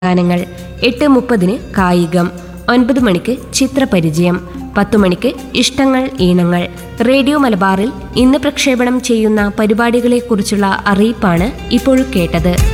ഗാനങ്ങൾ. 8:30 കായികം. 9 മണിക്ക് ചിത്രപരിചയം. 10 മണിക്ക് ഇഷ്ടങ്ങൾ ഈണങ്ങൾ. റേഡിയോ മലബാറിൽ ഇന്ന് പ്രക്ഷേപണം ചെയ്യുന്ന പരിപാടികളെക്കുറിച്ചുള്ള അറിയിപ്പാണ് ഇപ്പോൾ കേട്ടത്.